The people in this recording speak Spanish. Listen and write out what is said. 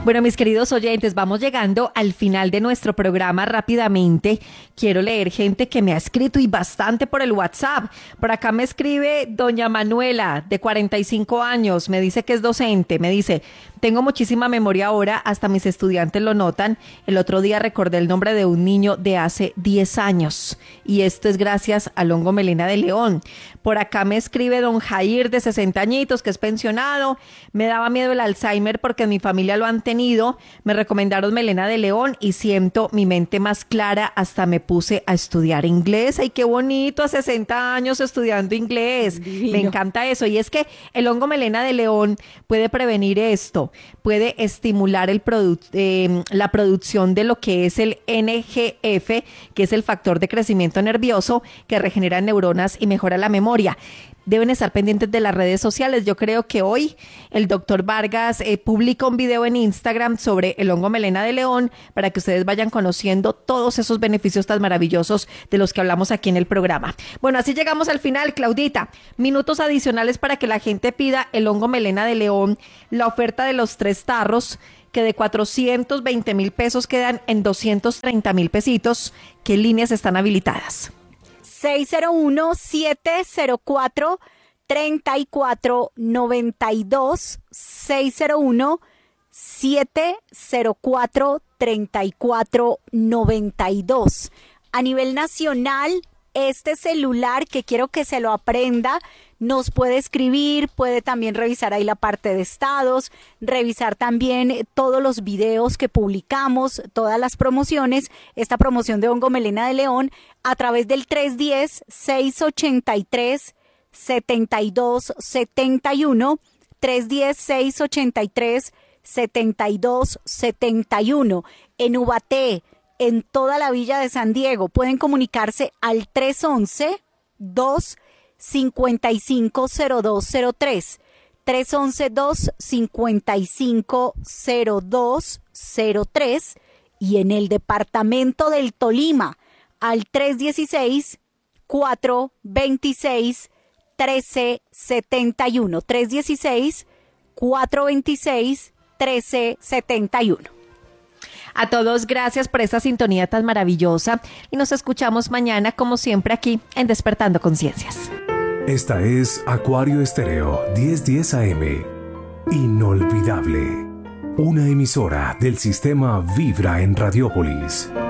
Bueno, mis queridos oyentes, vamos llegando al final de nuestro programa rápidamente. Quiero leer gente que me ha escrito y bastante por el WhatsApp. Por acá me escribe doña Manuela, de 45 años, me dice que es docente, me dice, tengo muchísima memoria ahora, hasta mis estudiantes lo notan. El otro día recordé el nombre de un niño de hace 10 años y esto es gracias al hongo melena de león. Por acá me escribe don Jair, de 60 añitos, que es pensionado. Me daba miedo el Alzheimer porque en mi familia lo han tenido. Me recomendaron melena de león y siento mi mente más clara. Hasta me puse a estudiar inglés. ¡Ay, qué bonito! A 60 años estudiando inglés. Divino. Me encanta eso. Y es que el hongo melena de león puede prevenir esto. Puede estimular la producción de lo que es el NGF, que es el factor de crecimiento nervioso que regenera neuronas y mejora la memoria. Deben estar pendientes de las redes sociales. Yo creo que hoy el doctor Vargas publica un video en Instagram sobre el hongo melena de león para que ustedes vayan conociendo todos esos beneficios tan maravillosos de los que hablamos aquí en el programa. Bueno, así llegamos al final, Claudita. Minutos adicionales para que la gente pida el hongo melena de león, la oferta de los 3 tarros, que de 420,000 pesos quedan en 230,000 pesitos. ¿Qué líneas están habilitadas? 601-704-3492, 601-704-3492. A nivel nacional, este celular, que quiero que se lo aprenda, nos puede escribir, puede también revisar ahí la parte de estados, revisar también todos los videos que publicamos, todas las promociones, esta promoción de hongo melena de león a través del 310-683-7271, 310-683-7271. En Ubaté, en toda la Villa de San Diego, pueden comunicarse al 311-255-0203, 311-255-0203, y en el departamento del Tolima al 316-426-1371, 316-426-1371. A todos, gracias por esta sintonía tan maravillosa y nos escuchamos mañana, como siempre, aquí en Despertando Conciencias. Esta es Acuario Estéreo 1010 AM. Inolvidable. Una emisora del sistema Vibra en Radiópolis.